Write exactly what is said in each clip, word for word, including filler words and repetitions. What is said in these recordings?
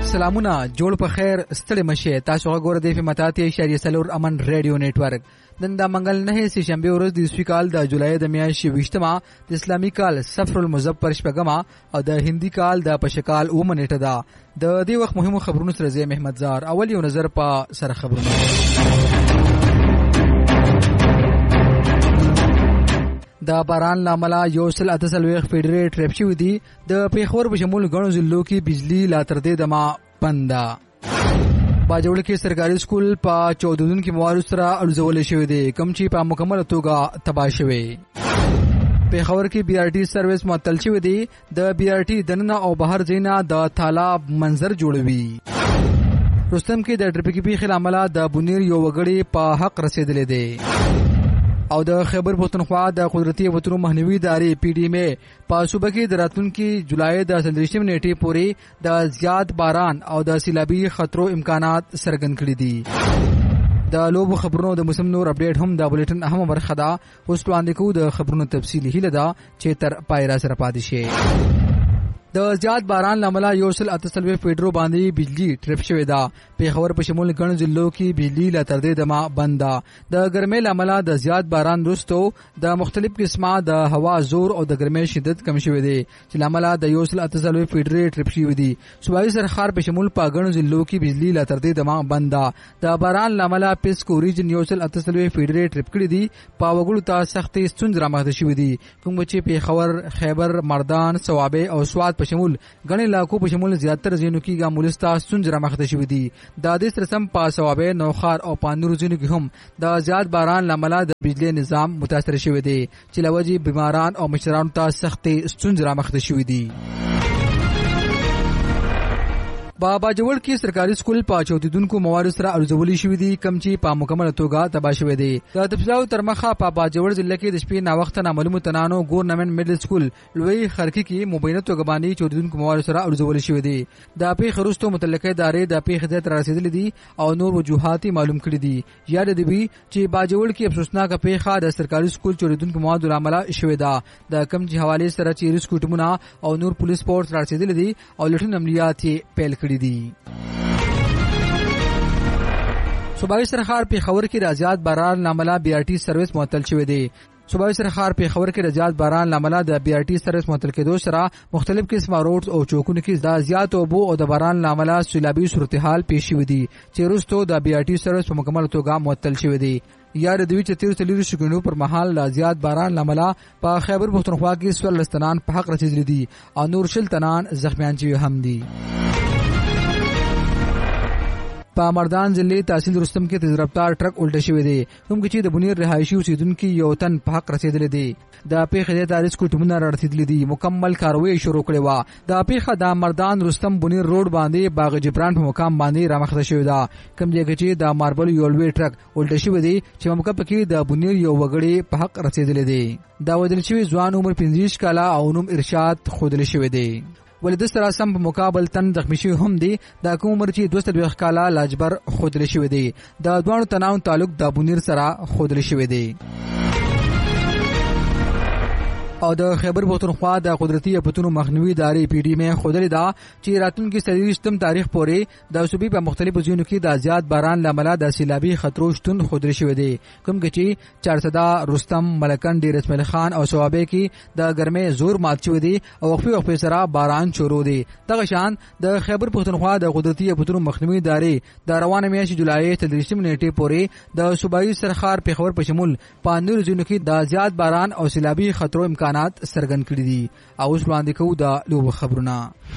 سلامونه جوړ په خیر ستړي مشه تاسو غوړه د فماتاتي اشاریه سلور امن ریډیو نتورک نن د منګل نه سي شنبه ورځ د اسوي کال د جولای د میاشتې وشتمه د اسلامي کال صفر المظفر شپږمه او د هندي کال د پشکال اومه نیټه ده د دې وخت مهمو خبرونو سره زه محمد زار اول یو نظر په سره خبرونه د باران لامل یو سل اتسلويخ فیډریټ ټریپ شوی دی د پیښور په شمول غنو ضلعو کې بجلی لا تر دې دما بندا باجوړ کې سرکاري سکول په چودودن کې موارد سره الزول شوی دی کم چې په مکمل توګه تباہ شوی پیښور کې بي آر ټي سرویس معطل شوی دی د بي آر ټي دننه او بهر زینا د تالاب منظر جوړوي رستم کې د ټریفیکي پیښې لامل د بونیر یو وګړي په حق رسیدلې دی او د خیبر پښتونخوا د قدرتي وطنو مخنیوي ادارې پی ډی ایم په صوبه کې د راتلونکي جولای د څلورویشتمې نیټې پورې د زیات باران او د سیلابي خطرو امکانات څرګند کړي دي د لوبو خبرونو د موسم نور اپډیټ هم د بولټن اهم برخه ده اوس وړاندې کوو د خبرونو تفصیلي هله ده چې تر پای را سره پاتې شي د زیات باران لامل یو سل اتسلوي فیډرو باندې بجلی ټریپ شوی دا پیښور په شمول غن ضلعو کې بجلی لا تر دې دما بندا د ګرمۍ لامل د زیات باران وروسته د مختلف قسمه د هوا زور او د ګرمۍ شدت کم شوی دی چې لامل د یو سل اتسلوي فیډري ټریپ شوی دی صوبایي سرخار په شمول په غن ضلعو کې بجلی لا تر دې دما بندا د باران لامل پیسکو ریجن یو سل اتسلوي فیډري ټریپ کړی دی په وګړو ته سختي ستونزې رامخته شوی دی کوم چې پیښور خیبر مردان صوابه او سواد په شمول غني علاقو په شمول زیاتره زینو کې ګامولستا ستونزې رامخته شوی دی د دې سره سم په صوابه نوخار او پاندرو زینو کې هم د زیات باران لامل د بجلی نظام متاثر شوی دی چې لوجي بیماران او مشرانو ته سختي ستونزې رامخته شوی دی بابا جوړ کې سرکاري سکول په چودیدونکو موارد سره ارزولي شوی دي کم چې په مکمل توګه تباہ شوی دی د تفصیلاتو تر مخه په بابا جوړ ضلع کې د شپې نا وخت نامعلومه تنانو ګورنمنت میډل سکول لوی خرکی کې مبینه توګه باندې چودیدونکو موارد سره ارزولي شوی دي د پیښ خرستو متعلقه ادارې د پیښ د تر رسیدلې دي او نور وجوهات معلوم کړي دي یاد دی چې باجوړ کې افسوسناک پیښه د سرکاري سکول چودیدونکو مواد لامل شوی ده د کم چې حواله سره چې ریسکو ټیمونه او نور پولیس فورس رسیدلې دي او لټون عملیات پیل کړي دي صوبایي سرخار پیښور کې د زیات باران لامل بي آر ټي سرویس معطل شوی دی صوبایي سرخار پیښور کې د زیات باران لامل د بي آر ټي سرویس معطل کېدو سره مختلف قسمه روډز او چوکونو کې د زیات اوبو او د باران لامل سیلابي صورتحال پیښ شوی دی چې وروسته د بي آر ټي سرویس په مکمل توګه معطل شوی دی یاد دی چې تیر تلیر شګونو پر مهال د زیات باران لامل په خیبر پښتونخوا کې سول لستنان په حق رسیدلي دي او نور شل تنان زخمیان شوي هم دي په مردان ضلع تحصیل رستم کې تیز رفتار ټرک الټه شوی دی کوم چې د بنیر رهایشي اوسیدونکو یو تن په حق رسیدلی دی د پیښې د تاریخ کوټمونه رسیدلی دي مکمل کاروي شروع کړې و د پیښه د مردان رستم بنیر روډ باندې باغ جبران په مقام باندې رامخته شوی دا کوم چې د ماربل یولوي ټرک الټه شوی دی چې موقع پکې د بنیر یو وګړي په حق رسیدلی دی دا ودل شوی ځوان عمر پنځه کاله او نوم ارشاد خودل شوی دی ولې د سره سم په مقابل تن زخمی شوی هم دی د کوم عمر چې دوه سوه کاله لاجبر خودل شوی دی د دوه تناو تعلق د بونیر سره خودل شوی دی او د خیبر پښتونخوا د قدرتي وطنو مخنیوي ادارې پی ډی ایم خودل دا چې راتلونکي څلورویشتم تاریخ پورې د صوبې په مختلفو ځایونو کې د زیات باران لامل د سیلابي خطرو شتون خودل شوی دی کوم چې چارسدا رستم ملکن ډیر اسماعیل خان او صوابه کې د ګرمۍ زور مات شوی دی او وقفي وقفي سره باران شروع دی دغه شان د خیبر پښتونخوا د قدرتي وطنو مخنیوي ادارې د روانه میاشتې جولای څلورویشتم نیټې پورې د صوبایي سرخار پیښور په شمول پاندور ځایونو کې د زیات باران او سیلابي خطرو امکان سرګن کړی دي او اوس وړاندې کوو د لوب خبرونه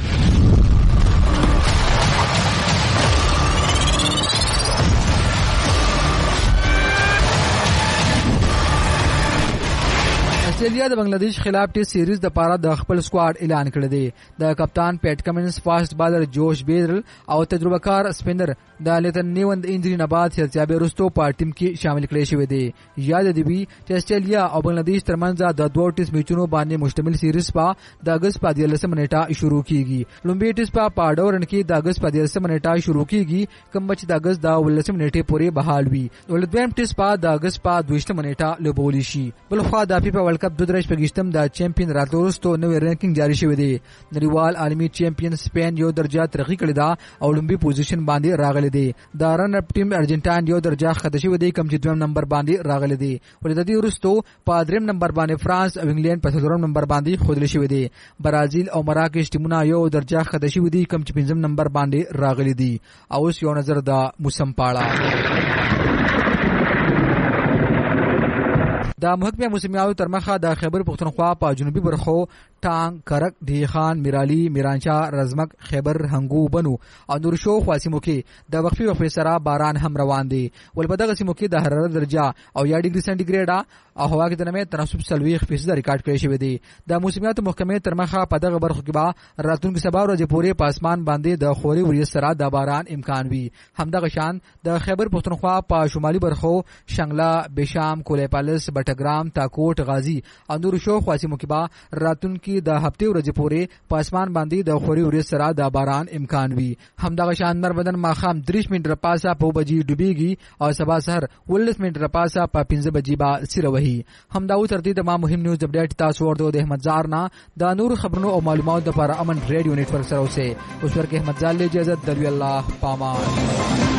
استرالیا د بنگلاديش خلاف ټیسټ سیریز د پاره د خپل سکواډ اعلان کړی دی د کپتان پیټ کمنز فاست بالر جوش بیرل او تجربه کار سپینر د لیتن نیوند انجری نه بعد سیاسيابه رستو په ټیم کې شامل کړي شوی دی یاد دی چې استرالیا او بنگلاديش ترمنځ د دوه ټیسټ میچونو باندې مشتمل سیریز په د اگست په دیارلسمه نیټه شروع کیږي لومبي ټیسټ په پاډورن کې د اگست په دیارلسمه نیټه شروع کیږي کوم چې د اگست د ولسمه نیټه پورې بحال وي ولدویم ټیسټ په د اگست په دویشتمه نیټه لوبول شي بلخوا د فیفا ورلد کپ دوه درې شپږشتم د چیمپیون راتلو وروسته نوې رینکینګ جاری شوی دی. نړیوال عالمي چیمپیون سپین یو درجه ترقی کړې ده او لومبي پوزیشن باندې راغلی دی. د رن اپ ټیم ارجنټاین یو درجه ښکته شوی دی کوم چې دویم نمبر باندې راغلی دی. ولې د دې وروسته په دریم نمبر باندې فرانس او انګلند په څلورم نمبر باندې ښودل شوی دی. برازیل او مراکش ټیمونه یو درجه ښکته شوی دی کوم چې پنځم نمبر باندې راغلی دی. او اوس یو نظر د موسم پاړه. د محکمه موسمیاتو تر مخه د خیبر پختونخوا په جنوبي برخو ټانګ، کرک، دیخان، میرالی، میرانشاه، رزمک، خیبر، هنګو، بنو او نور شو خاصمو کې د وقفي وقفي سره باران هم روان دي. ول په دغه سیمو کې د حرارت درجه او یا ډیګري سنټیګریډ او هوا کې د نمې تناسب سلويخ فیصد ریکارډ کړی شوی دی. د موسمیاتو محکمې تر مخه په دغه برخو کې به راتلونکي سبا ورځې پورې په اسمان باندې د خوري وریځ سره د باران امکان وي. همدغه شان د خیبر پختونخوا په شمالي برخو شنګلا، بشام، کولیپالس، بټګرام، تاکوټ، غازی او نور شو خاصمو کې به راتلونکي د هفته ورځې پورې په اسمان باندې د خوري وریځ سره د باران امکان وي. همدغه شان نر بدن ماخام درې منټه پاسه په بجې ډوبېږي او سبا سحر ولس منټه پاسه په پنځه بجې با سره وهي. همدا و تر دې تمام مهم نیوز اپډیټ تاسو ورته د احمد زار نه د نور خبرونو او معلوماتو لپاره امن ریډیو نتورک سره اوسه. اوس ورکه احمد زار له اجازه د الله پامان.